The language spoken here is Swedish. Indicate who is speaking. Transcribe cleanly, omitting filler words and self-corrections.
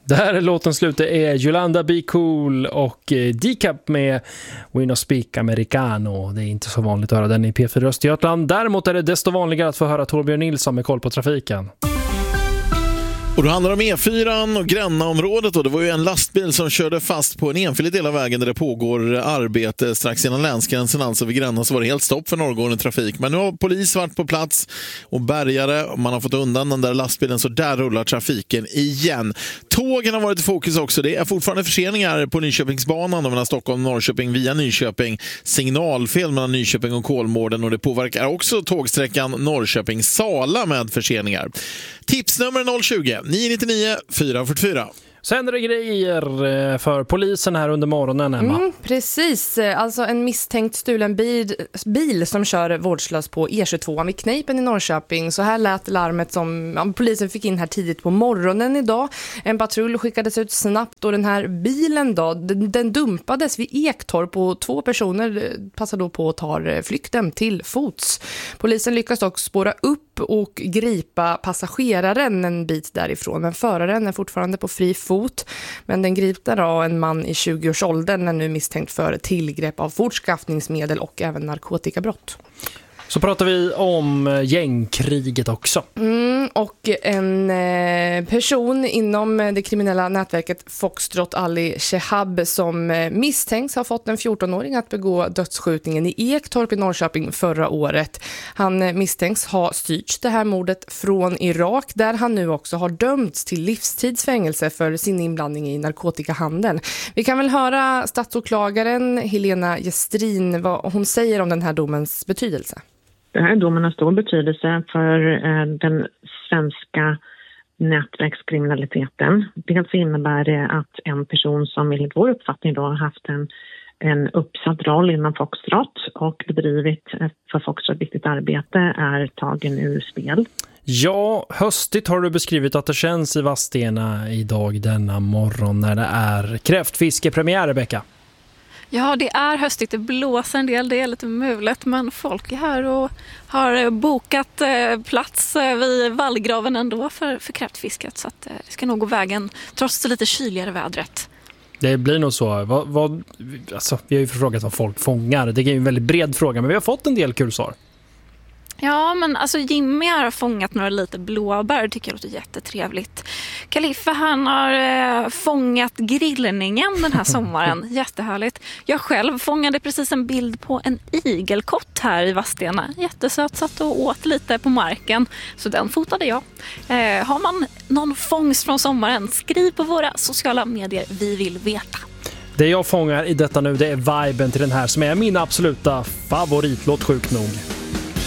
Speaker 1: Det här låten slutet är Yolanda Be Cool och D-Cap med We No Speak Americano. Det är inte så vanligt att höra den i P4 Östergötland. Däremot är det desto vanligare att få höra Torbjörn Nilsson med koll på trafiken.
Speaker 2: Och då handlar det om E4 och Grännaområdet, och det var ju en lastbil som körde fast på en enskild del av vägen där det pågår arbete strax innan länsgränsen, alltså vid Gränna, så var det helt stopp för norrgående trafik. Men nu har polis varit på plats och bärgare, och man har fått undan den där lastbilen, så där rullar trafiken igen. Tågen har varit i fokus också. Det är fortfarande förseningar på Nyköpingsbanan mellan Stockholm och Norrköping via Nyköping. Signalfel mellan Nyköping och Kolmården, och det påverkar också tågsträckan Norrköping-Sala med förseningar. Tipsnummer 020 999 444.
Speaker 1: Sen är det grejer för polisen här under morgonen, Emma.
Speaker 3: Precis, alltså en misstänkt stulen bil som kör vårdslös på E22 vid Kneipen i Norrköping. Så här lät larmet som polisen fick in här tidigt på morgonen idag. En patrull skickades ut snabbt, och den här bilen då, den dumpades vid Ektorp, och 2 personer passade då på och tar flykten till fots. Polisen lyckas dock spåra upp och gripa passageraren en bit därifrån, men föraren är fortfarande på fri fot. Men den gripna då, en man i 20-årsåldern, är nu misstänkt för tillgrepp av fortskaffningsmedel och även narkotikabrott.
Speaker 1: Så pratar vi om gängkriget också.
Speaker 3: Och en person inom det kriminella nätverket Foxtrot, Ali Shehab, som misstänks ha fått en 14-åring att begå dödsskjutningen i Ektorp i Norrköping förra året. Han misstänks ha styrt det här mordet från Irak, där han nu också har dömts till livstidsfängelse för sin inblandning i narkotikahandeln. Vi kan väl höra statsåklagaren Helena Gestrin vad hon säger om den här domens betydelse.
Speaker 4: Den här domen har stor betydelse för den svenska nätverkskriminaliteten. Dels innebär det att en person som enligt vår uppfattning då har haft en uppsatt roll inom Foxtrot och bedrivit för Foxtrot viktigt arbete är tagen ur spel.
Speaker 1: Ja, höstigt har du beskrivit att det känns i Vadstena idag denna morgon när det är kräftfiskepremiär, Rebecka.
Speaker 5: Ja, det är höstigt, det blåser en del, det är lite mulet, men folk är här och har bokat plats vid vallgraven ändå för kräftfisket, så att det ska nog gå vägen trots det lite kyligare vädret.
Speaker 1: Det blir nog så. Alltså, vi har ju frågat vad folk fångar. Det är ju en väldigt bred fråga, men vi har fått en del kul svar.
Speaker 5: Ja, men alltså Jimmy har fångat några lite blåbär, tycker jag låter jättetrevligt. Kaliffa, han har fångat grillningen den här sommaren, jättehärligt. Jag själv fångade precis en bild på en igelkott här i Vadstena. Jättesöt, satt och åt lite på marken, så den fotade jag. Har man någon fångst från sommaren, skriv på våra sociala medier, vi vill veta.
Speaker 1: Det jag fångar i detta nu, det är viben till den här som är min absoluta favoritlåt, sjukt nog.